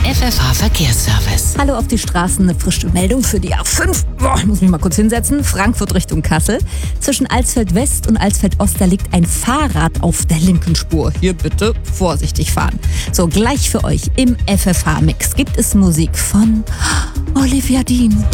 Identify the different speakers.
Speaker 1: FFH Verkehrsservice.
Speaker 2: Hallo auf die Straßen, eine frische Meldung für die A5. Ich muss mich mal kurz hinsetzen. Frankfurt Richtung Kassel. Zwischen Alsfeld West und Alsfeld Ost, da liegt ein Fahrrad auf der linken Spur. Hier bitte vorsichtig fahren. So, gleich für euch im FFH-Mix gibt es Musik von Olivia Dean.